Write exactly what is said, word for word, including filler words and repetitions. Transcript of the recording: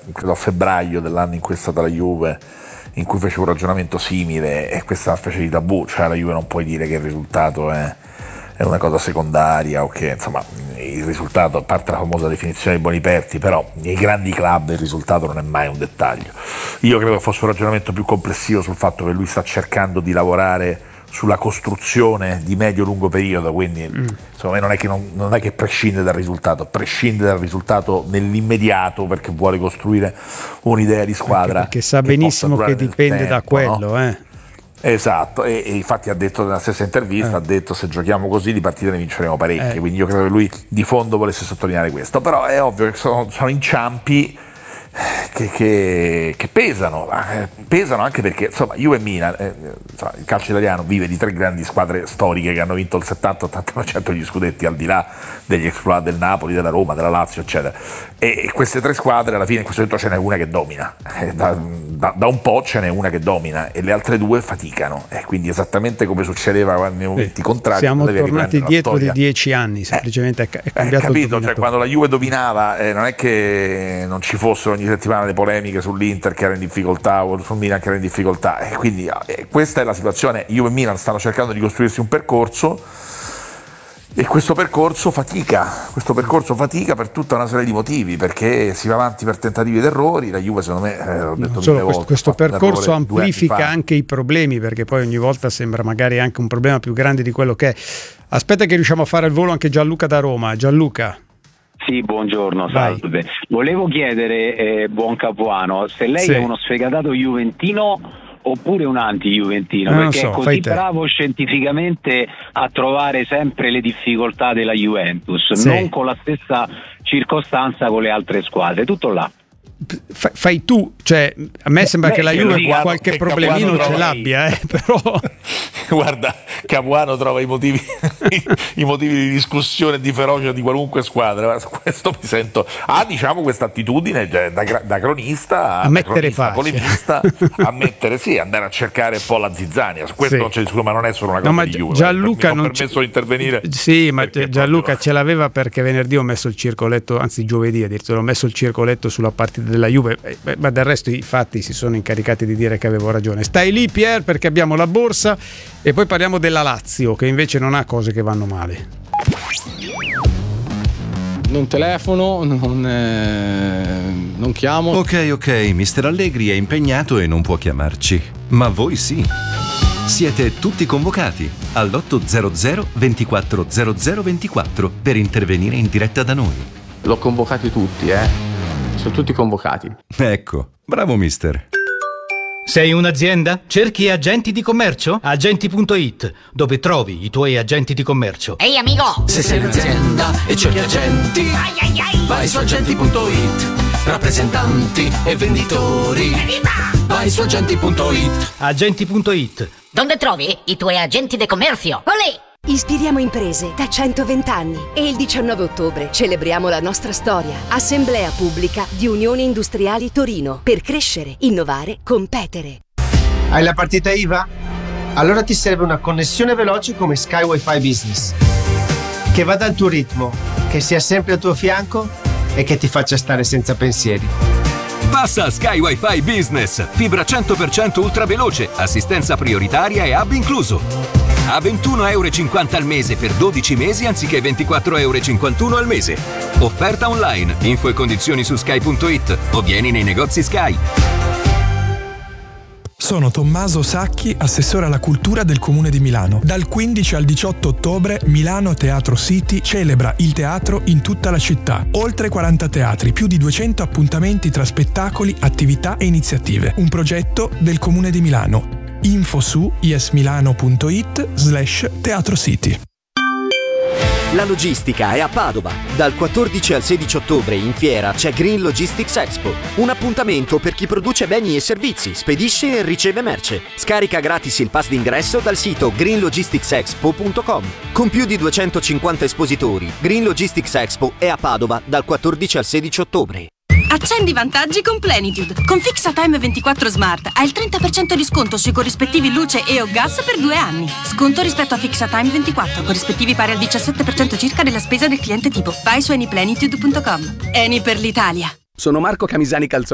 credo a febbraio dell'anno in cui è stata la Juve, in cui fece un ragionamento simile, e questa è una specie di tabù, cioè la Juve non puoi dire che il risultato è, è una cosa secondaria, o che insomma il risultato, a parte la famosa definizione di Boniperti, però nei grandi club il risultato non è mai un dettaglio. Io credo che fosse un ragionamento più complessivo sul fatto che lui sta cercando di lavorare sulla costruzione di medio-lungo periodo, quindi mm. secondo me non è, che non, non è che prescinde dal risultato, prescinde dal risultato nell'immediato, perché vuole costruire un'idea di squadra. Anche perché sa benissimo che, che dipende tempo, da quello, no? eh. Esatto, e, e infatti ha detto nella stessa intervista, eh. ha detto se giochiamo così di partite ne vinceremo parecchie, eh. quindi io credo che lui di fondo volesse sottolineare questo, però è ovvio che sono, sono inciampi Che, che, che pesano, eh, pesano anche perché insomma Juve e Milan, eh, insomma, il calcio italiano vive di tre grandi squadre storiche che hanno vinto il settanta ottanta per cento degli scudetti, al di là degli exploit del Napoli, della Roma, della Lazio eccetera, e, e queste tre squadre alla fine in questo momento ce n'è una che domina, eh, da, da, da un po' ce n'è una che domina e le altre due faticano, e eh, quindi esattamente come succedeva quando nei momenti contrari siamo tornati dietro di dieci anni, semplicemente eh, è cambiato eh, capito, cioè, quando la Juve dominava eh, non è che non ci fossero ogni settimana le polemiche sull'Inter che era in difficoltà o sul Milan che era in difficoltà, e quindi eh, questa è la situazione. Juve e Milan stanno cercando di costruirsi un percorso, e questo percorso fatica questo percorso fatica per tutta una serie di motivi, perché si va avanti per tentativi ed errori. La Juve secondo me eh, ho detto non solo volte, questo, questo percorso amplifica anche i problemi, perché poi ogni volta sembra magari anche un problema più grande di quello che è. Aspetta che riusciamo a fare il volo anche Gianluca da Roma. Gianluca. Sì, buongiorno, salve. Vai. Volevo chiedere, eh, buon Capuano, se lei sì. è uno sfegatato juventino oppure un anti-juventino, non perché so, è così bravo scientificamente a trovare sempre le difficoltà della Juventus, sì. non con la stessa circostanza con le altre squadre, tutto là. F- fai tu, cioè a me sembra Beh, che la Juve dica, qualche che problemino ce l'abbia, eh, però guarda, Capuano trova i motivi i motivi di discussione e di ferocia di qualunque squadra. Questo mi sento ah diciamo questa attitudine da, da cronista a mettere pace, polemista, a mettere sì, andare a cercare un po' la zizzania. Su questo sì. non c'è discussione, ma non è solo una cosa no, di Juve. Gianluca mi non ho permesso di intervenire. Sì, ma Gianluca proprio... ce l'aveva perché venerdì ho messo il circoletto, anzi giovedì addirittura ho messo il circoletto sulla partita della Juve, ma del resto i fatti si sono incaricati di dire che avevo ragione. Stai lì Pier, perché abbiamo la borsa e poi parliamo della Lazio, che invece non ha cose che vanno male. Non telefono, non, eh, non chiamo. Ok, ok, mister Allegri è impegnato e non può chiamarci, ma voi sì. Siete tutti convocati all'otto hundred ventiquattro zero zero ventiquattro per intervenire in diretta da noi. L'ho convocati tutti, eh. Sono tutti convocati. Ecco, bravo mister. Sei un'azienda? Cerchi agenti di commercio? Agenti punto it, dove trovi i tuoi agenti di commercio. Ehi amico! Se sei un'azienda e cerchi agenti, ai, ai, ai. vai su agenti punto it. Rappresentanti e venditori, Evviva! vai su agenti punto it. Agenti punto it. Dove trovi i tuoi agenti di commercio? Olè! Ispiriamo imprese da centoventi anni e il diciannove ottobre celebriamo la nostra storia. Assemblea pubblica di Unione Industriali Torino per crescere, innovare, competere. Hai la partita I V A? Allora ti serve una connessione veloce come Sky Wi-Fi Business, che vada al tuo ritmo, che sia sempre al tuo fianco e che ti faccia stare senza pensieri. Passa a Sky Wi-Fi Business, fibra cento per cento ultra veloce, assistenza prioritaria e hub incluso. A ventuno euro e cinquanta al mese per dodici mesi anziché ventiquattro euro e cinquantuno al mese. Offerta online, info e condizioni su sky punto it o vieni nei negozi Sky. Sono Tommaso Sacchi, assessore alla cultura del Comune di Milano. Dal quindici al diciotto ottobre Milano Teatro City celebra il teatro in tutta la città. Oltre quaranta teatri, più di duecento appuntamenti tra spettacoli, attività e iniziative. Un progetto del Comune di Milano. Info su yesmilano punto it slash Teatro City. La logistica è a Padova. Dal quattordici al sedici ottobre in fiera c'è Green Logistics Expo. Un appuntamento per chi produce beni e servizi, spedisce e riceve merce. Scarica gratis il pass d'ingresso dal sito green logistics expo punto com. Con più di duecentocinquanta espositori, Green Logistics Expo è a Padova dal quattordici al sedici ottobre. Accendi vantaggi con Plenitude. Con Fixatime ventiquattro Smart hai il trenta per cento di sconto sui corrispettivi luce e o gas per due anni. Sconto rispetto a Fixatime ventiquattro, corrispettivi pari al diciassette per cento circa della spesa del cliente tipo. Vai su any plenitude punto com. Eni per l'Italia. Sono Marco Camisani Calzoni.